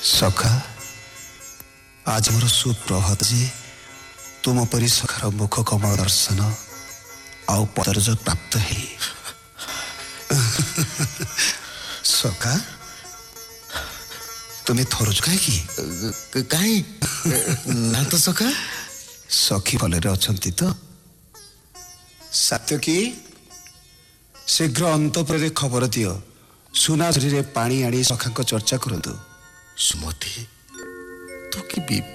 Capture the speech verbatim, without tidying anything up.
सखा आज मोर सुप्रभात जे तुम परी सखार मुख कमल दर्शन आउ पदरज प्राप्त है। सखा तुम्हें थरुच कहीं कहीं ना तो सखा सखी भलरे अछंती तो सात्यकी शीघ्र अंतपुर खबर दियो सुना झरी पानी आनी सखा चर्चा करतु। सुमति तो कि